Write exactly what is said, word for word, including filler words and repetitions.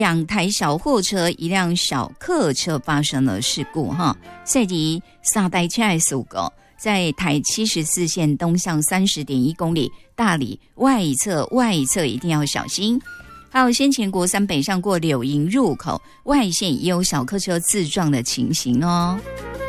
两台小货车一辆小客车发生了事故哈，赛迪三台车的事故在台七十四线东向三十点一公里，大里外侧外侧一定要小心。还有先前国三北上过柳营入口外线也有小客车自撞的情形哦。